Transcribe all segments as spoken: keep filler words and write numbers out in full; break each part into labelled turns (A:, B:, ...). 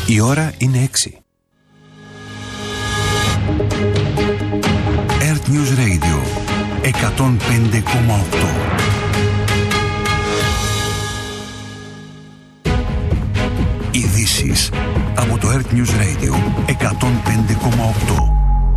A: Η ώρα είναι έξι. Earth News Radio εκατόν πέντε κόμμα οκτώ. Ειδήσεις από το Earth News Radio εκατόν πέντε κόμμα οκτώ.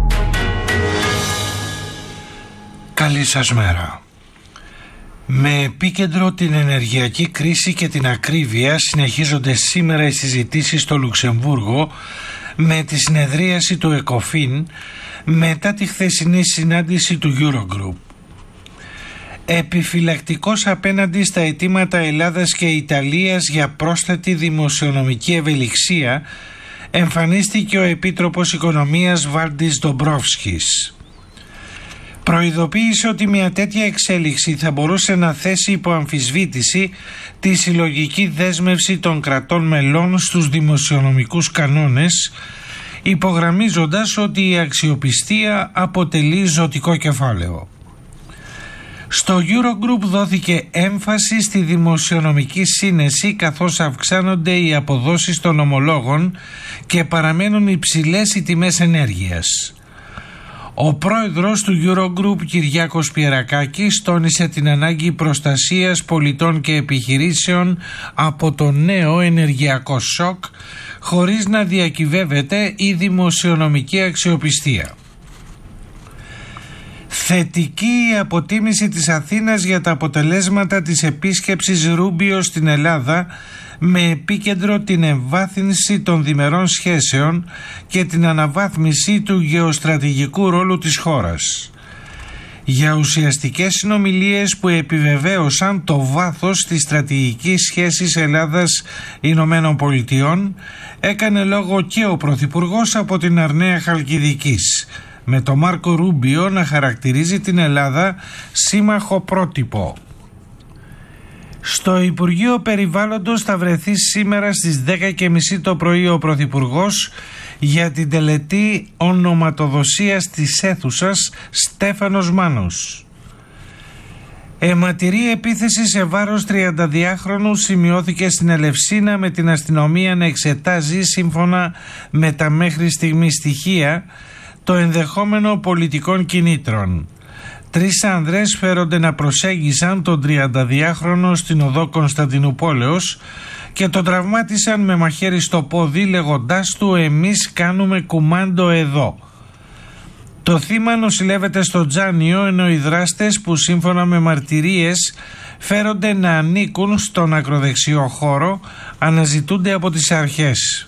B: Καλή σας μέρα. Με επίκεντρο την ενεργειακή κρίση και την ακρίβεια συνεχίζονται σήμερα οι συζητήσεις στο Λουξεμβούργο με τη συνεδρίαση του ΕΚΟΦΗΝ μετά τη χθεσινή συνάντηση του Eurogroup. Επιφυλακτικός απέναντι στα αιτήματα Ελλάδας και Ιταλίας για πρόσθετη δημοσιονομική ευελιξία εμφανίστηκε ο Επίτροπος Οικονομίας Βάλντις Ντομπρόφσκης. Προειδοποίησε ότι μια τέτοια εξέλιξη θα μπορούσε να θέσει υπό αμφισβήτηση τη συλλογική δέσμευση των κρατών μελών στους δημοσιονομικούς κανόνες, υπογραμμίζοντας ότι η αξιοπιστία αποτελεί ζωτικό κεφάλαιο. Στο Eurogroup δόθηκε έμφαση στη δημοσιονομική σύνεση καθώς αυξάνονται οι αποδόσεις των ομολόγων και παραμένουν υψηλές οι τιμές ενέργειας. Ο πρόεδρος του Eurogroup, Κυριάκος Πιερακάκης, τόνισε την ανάγκη προστασίας πολιτών και επιχειρήσεων από το νέο ενεργειακό σοκ, χωρίς να διακυβεύεται η δημοσιονομική αξιοπιστία. Θετική η αποτίμηση της Αθήνας για τα αποτελέσματα της επίσκεψης Ρούμπιο στην Ελλάδα, με επίκεντρο την εμβάθυνση των διμερών σχέσεων και την αναβάθμιση του γεωστρατηγικού ρόλου της χώρας. Για ουσιαστικές συνομιλίες που επιβεβαίωσαν το βάθος της στρατηγικής σχέσης Ελλάδας-Ηνωμένων Πολιτειών, έκανε λόγο και ο Πρωθυπουργός από την Αρναία Χαλκιδικής, με τον Μάρκο Ρούμπιο να χαρακτηρίζει την Ελλάδα σύμμαχο πρότυπο. Στο Υπουργείο Περιβάλλοντος θα βρεθεί σήμερα στις δέκα και μισή το πρωί ο Πρωθυπουργός για την τελετή ονοματοδοσίας της αίθουσας Στέφανος Μάνος. Αιματηρή επίθεση σε βάρος τριανταδυάχρονου σημειώθηκε στην Ελευσίνα, με την αστυνομία να εξετάζει, σύμφωνα με τα μέχρι στιγμή στοιχεία, το ενδεχόμενο πολιτικών κινήτρων. Τρεις άνδρες φέρονται να προσέγγισαν τον τριανταδυάχρονο στην οδό Κωνσταντινούπολεως και τον τραυμάτισαν με μαχαίρι στο πόδι, λέγοντάς του «Εμείς κάνουμε κουμάντο εδώ». Το θύμα νοσηλεύεται στο Τζάνιο, ενώ οι δράστες, που σύμφωνα με μαρτυρίες φέρονται να ανήκουν στον ακροδεξιό χώρο, αναζητούνται από τις αρχές.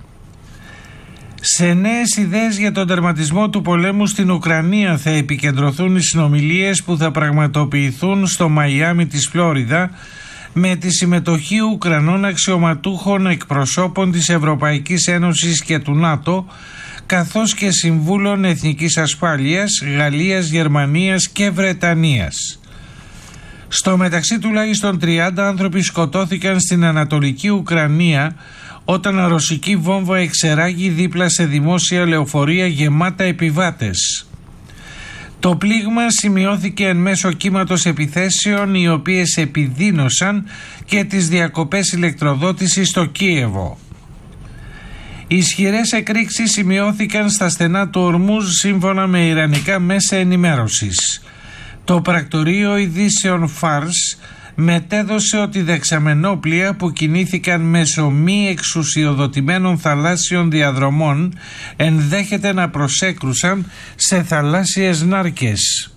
B: Σε νέες ιδέες για τον τερματισμό του πολέμου στην Ουκρανία θα επικεντρωθούν οι συνομιλίες που θα πραγματοποιηθούν στο Μαϊάμι της Φλόριδα, με τη συμμετοχή Ουκρανών αξιωματούχων, εκπροσώπων της Ευρωπαϊκής Ένωσης και του ΝΑΤΟ, καθώς και συμβούλων εθνικής ασφάλειας Γαλλίας, Γερμανίας και Βρετανίας. Στο μεταξύ, τουλάχιστον τριάντα άνθρωποι σκοτώθηκαν στην Ανατολική Ουκρανία όταν ρωσική βόμβα εξεράγει δίπλα σε δημόσια λεωφορεία γεμάτα επιβάτες. Το πλήγμα σημειώθηκε εν μέσω κύματος επιθέσεων, οι οποίες επιδίνωσαν και τις διακοπές ηλεκτροδότησης στο Κίεβο. Ισχυρές εκρήξεις σημειώθηκαν στα στενά του Ορμούζ, σύμφωνα με ιρανικά μέσα ενημέρωσης. Το πρακτορείο ειδήσεων Φάρς μετέδωσε ότι δεξαμενόπλια που κινήθηκαν μέσω μη εξουσιοδοτημένων θαλάσσιων διαδρομών ενδέχεται να προσέκρουσαν σε θαλάσσιες νάρκες.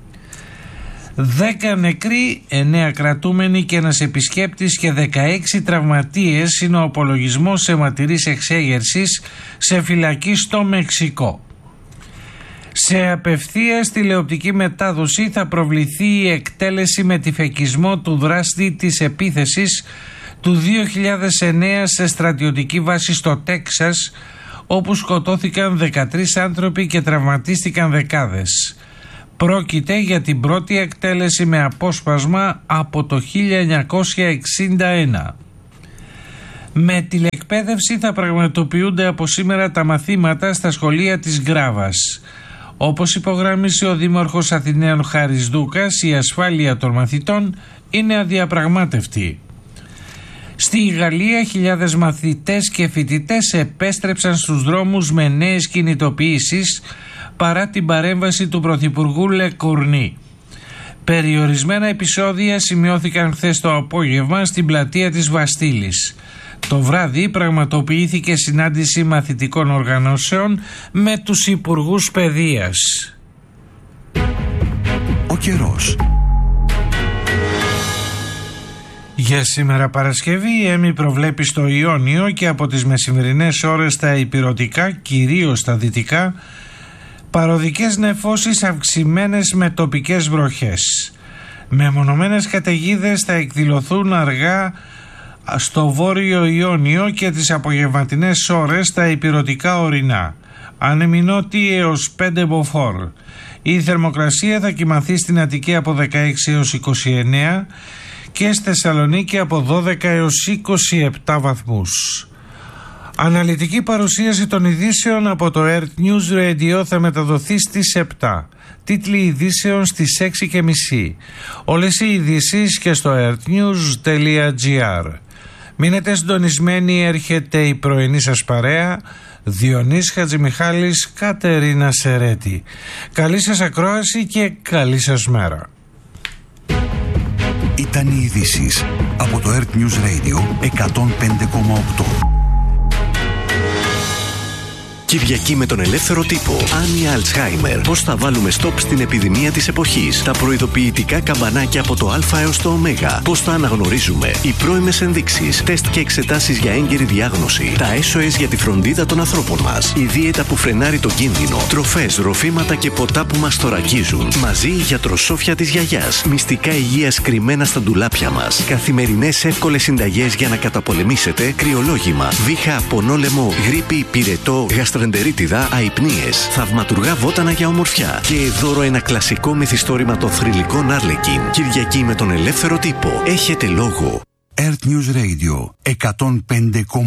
B: Δέκα νεκροί, εννέα κρατούμενοι και ένας επισκέπτης και δεκαέξι τραυματίες είναι ο απολογισμός αιματηρής εξέγερσης σε φυλακή στο Μεξικό. Σε απευθείας τηλεοπτική μετάδοση θα προβληθεί η εκτέλεση με τυφεκισμό του δράστη της επίθεσης του δύο χιλιάδες εννέα σε στρατιωτική βάση στο Τέξας, όπου σκοτώθηκαν δεκατρείς άνθρωποι και τραυματίστηκαν δεκάδες. Πρόκειται για την πρώτη εκτέλεση με απόσπασμα από το χίλια εννιακόσια εξήντα ένα. Με τηλεκπαίδευση θα πραγματοποιούνται από σήμερα τα μαθήματα στα σχολεία της Γκράβας. Όπως υπογράμμισε ο Δήμαρχος Αθηναίων Χάρης Δούκας, η ασφάλεια των μαθητών είναι αδιαπραγμάτευτη. Στη Γαλλία χιλιάδες μαθητές και φοιτητές επέστρεψαν στους δρόμους με νέες κινητοποιήσεις παρά την παρέμβαση του Πρωθυπουργού Λεκουρνή. Περιορισμένα επεισόδια σημειώθηκαν χθες το απόγευμα στην πλατεία της Βαστίλης. Το βράδυ πραγματοποιήθηκε συνάντηση μαθητικών οργανώσεων με τους υπουργούς παιδείας.
A: Ο καιρός.
B: Για σήμερα Παρασκευή η ΕΜΗ προβλέπει στο Ιόνιο και από τις μεσημερινές ώρες στα ηπειρωτικά, κυρίως στα δυτικά, παροδικές νεφώσεις αυξημένες με τοπικές βροχές. Μεμονωμένες καταιγίδες θα εκδηλωθούν αργά στο βόρειο Ιόνιο και τις απογευματινές ώρες στα ηπειρωτικά ορεινά. Άνεμοι νότιοι έως πέντε μποφόρ. Η θερμοκρασία θα κυμανθεί στην Αττική από δεκαέξι έως είκοσι εννέα και στη Θεσσαλονίκη από δώδεκα έως είκοσι επτά βαθμούς. Αναλυτική παρουσίαση των ειδήσεων από το Earth News Radio θα μεταδοθεί στις επτά. Τίτλοι ειδήσεων στις έξι και μισή. Όλες οι ειδήσεις και στο earthnews.gr. Μείνετε συντονισμένοι, έρχεται η πρωινή σας παρέα. Διονύς Χατζημιχάλης, Κατερίνα Σερέτη. Καλή σας ακρόαση και καλή σας μέρα.
A: Ήταν οι ειδήσεις από το Earth News Radio εκατόν πέντε κόμμα οκτώ.
C: Κυριακή με τον ελεύθερο τύπο. Άνια Αλτσχάιμερ. Πώς θα βάλουμε στόπ στην επιδημία της εποχής. Τα προειδοποιητικά καμπανάκια από το Α έως το Ω. Πώς θα αναγνωρίζουμε. Οι πρώιμες ενδείξεις. Τεστ και εξετάσεις για έγκαιρη διάγνωση. Τα ες ο ες για τη φροντίδα των ανθρώπων μας. Η δίαιτα που φρενάρει τον κίνδυνο. Τροφές, ροφήματα και ποτά που μας θωρακίζουν. Μαζί η γιατροσόφια της γιαγιάς. Μυστικά υγείας κρυμμένα στα ντουλάπια μας. Καθημερινές εύκολες συνταγές για να καταπολεμήσετε κρυολόγημα, βήχα, πονόλεμο, γρίπη, πυρετό, γαστρεντερίτιδα, αϊπνίες, θαυματουργά βότανα για ομορφιά και δώρο ένα κλασικό μυθιστόρημα των θρυλικών Άρλεκιν. Κυριακή με τον ελεύθερο τύπο. Έχετε λόγο.
A: Earth News Radio εκατόν πέντε κόμμα οκτώ.